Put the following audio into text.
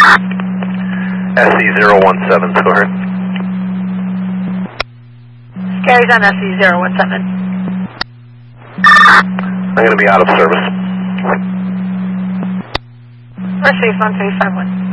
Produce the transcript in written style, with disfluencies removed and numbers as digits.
SE017, square. Carries on SE017. I'm going to be out of service. Mercedes 1351.